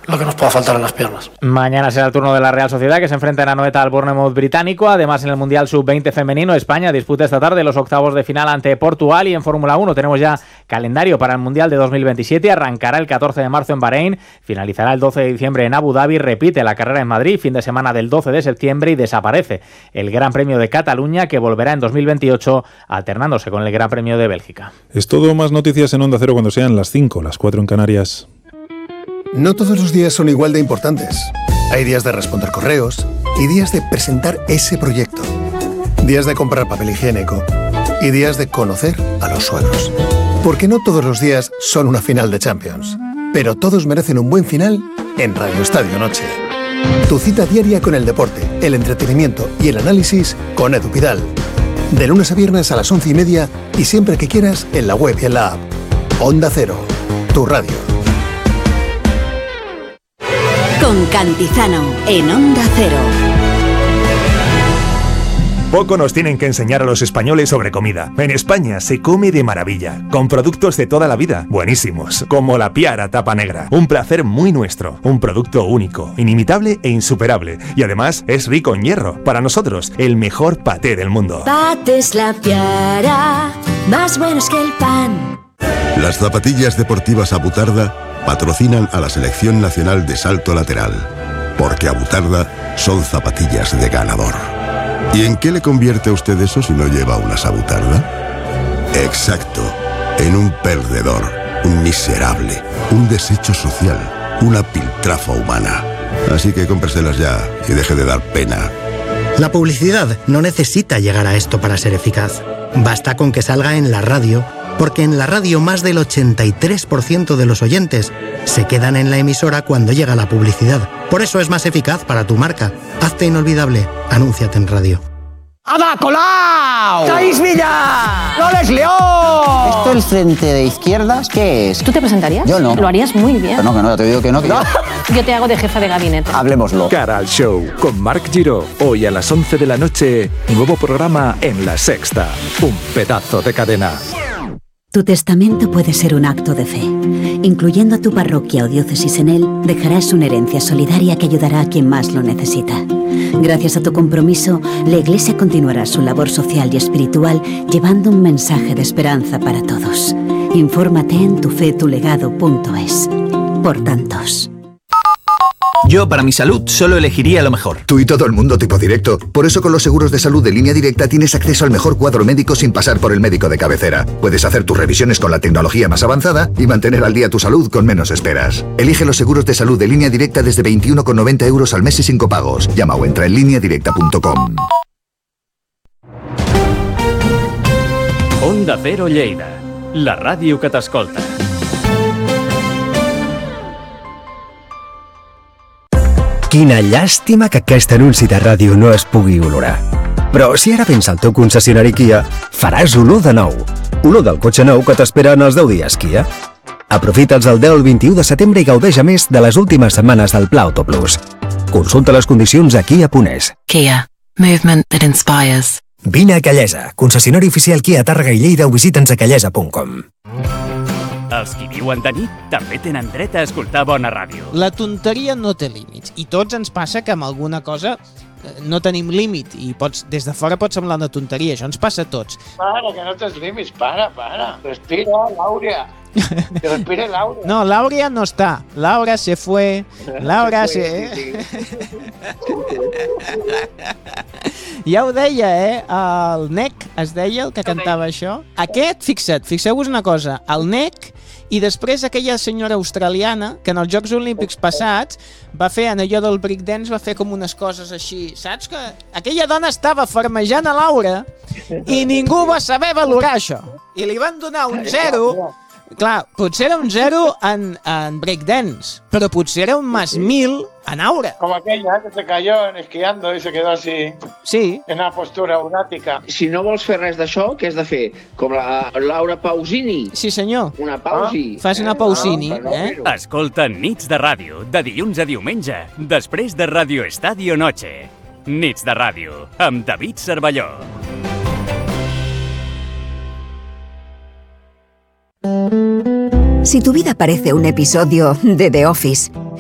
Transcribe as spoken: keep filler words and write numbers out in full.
lo que nos pueda faltar en las piernas. Mañana será el turno de la Real Sociedad, que se enfrenta en Anoeta al Bournemouth británico. Además, en el Mundial sub veinte femenino, España disputa esta tarde los octavos de final ante Portugal. Y en Fórmula uno tenemos ya calendario para el Mundial de dos mil veintisiete. Arrancará el catorce de marzo en Bahrein, finalizará el doce de diciembre en Abu Dhabi, repite la carrera en Madrid, fin de semana del doce de septiembre, y desaparece el Gran Premio de Cataluña, que volverá en dos mil veintiocho, alternándose con el Gran Premio de Bélgica. Es todo. Más noticias en Onda Cero cuando sean las cinco, las cuatro en Canarias. No todos los días son igual de importantes. Hay días de responder correos y días de presentar ese proyecto. Días de comprar papel higiénico y días de conocer a los suegros. Porque no todos los días son una final de Champions. Pero todos merecen un buen final en Radio Estadio Noche. Tu cita diaria con el deporte, el entretenimiento y el análisis con Edu Pidal. De lunes a viernes a las once y media y siempre que quieras en la web y en la app. Onda Cero, tu radio. Con Cantizano, en Onda Cero. Poco nos tienen que enseñar a los españoles sobre comida. En España se come de maravilla, con productos de toda la vida, buenísimos, como la Piara Tapa Negra. Un placer muy nuestro, un producto único, inimitable e insuperable. Y además es rico en hierro. Para nosotros, el mejor paté del mundo. Patés La Piara, más buenos que el pan. Las zapatillas deportivas Abutarda patrocinan a la Selección Nacional de Salto Lateral, porque Abutarda son zapatillas de ganador. ¿Y en qué le convierte a usted eso si no lleva unas Abutarda? Exacto, en un perdedor, un miserable, un desecho social, una piltrafa humana. Así que cómpreselas ya y deje de dar pena. La publicidad no necesita llegar a esto para ser eficaz. Basta con que salga en la radio, porque en la radio más del ochenta y tres por ciento de los oyentes se quedan en la emisora cuando llega la publicidad. Por eso es más eficaz para tu marca. Hazte inolvidable. Anúnciate en radio. ¡Ada Colau! ¡Chaís Villa! ¡Loles León! ¿Esto el frente de izquierdas qué es? ¿Tú te presentarías? Yo no. Lo harías muy bien. Que no, que no, ya te digo que no. Que no. Yo te hago de jefa de gabinete. Hablemoslo. Cara al show con Marc Giró. Hoy a las once de la noche, nuevo programa en La Sexta. Un pedazo de cadena. Tu testamento puede ser un acto de fe. Incluyendo a tu parroquia o diócesis en él, dejarás una herencia solidaria que ayudará a quien más lo necesita. Gracias a tu compromiso, la Iglesia continuará su labor social y espiritual llevando un mensaje de esperanza para todos. Infórmate en tufetulegado punto es. Por tantos. Yo, para mi salud, solo elegiría lo mejor. Tú y todo el mundo tipo directo. Por eso con los seguros de salud de Línea Directa tienes acceso al mejor cuadro médico sin pasar por el médico de cabecera. Puedes hacer tus revisiones con la tecnología más avanzada y mantener al día tu salud con menos esperas. Elige los seguros de salud de Línea Directa desde veintiuno con noventa euros al mes y sin copagos. Llama o entra en línea directa punto com. Onda Cero Lleida, la ràdio que t'escolta. Quina llàstima que aquest anunci de ràdio no es pugui olorar. Però si ara vens al teu concessionari Kia, faràs olor de nou. Olor del cotxe nou que t'espera en els deu dies Kia. Aprofita'ls el deu al vint-i-u de setembre i gaudeix a més de les últimes setmanes del Pla Auto Plus. Consulta les condicions a kia punt es. Kia. Movement that inspires. Vine a Callesa, concessionari oficial Kia Tàrrega i Lleida, o visita'ns a callesa punt com. Els qui viuen de nit també tenen dret a escoltar bona ràdio. La tonteria no té límits i tots ens passa que amb alguna cosa no tenim límit i pots, des de fora pot semblar una tonteria, això ens passa a tots. Para, que no tens límits, para, para. Respira, Laura. Que respire Laura. No, Laura no està. Laura se fue. Laura se... Ja ho deia, eh? El N E C es deia el que cantava això. Aquest, fixa't, fixeu-vos una cosa, el N E C i després aquella senyora australiana que en els Jocs Olímpics passats va fer, en allò del breakdance, va fer com unes coses així, saps? Que aquella dona estava farmejant a Laura i ningú va saber valorar això. I li van donar un zero. Clar, potser era un zero en, en breakdance, però potser era un más mil en aura. Como aquella que se cayó esquiando y se quedó así. Sí. En una postura eurática. Si no vols fer res d'això, què has de fer? Com la Laura Pausini? Sí, senyor. Una pausi. Ah, fas una pausini, ah, eh? Escolta Nits de Ràdio, de dilluns a diumenge, després de Radio Estadio Noche. Nits de Ràdio, amb David Cervelló. Si tu vida parece un episodio de The Office,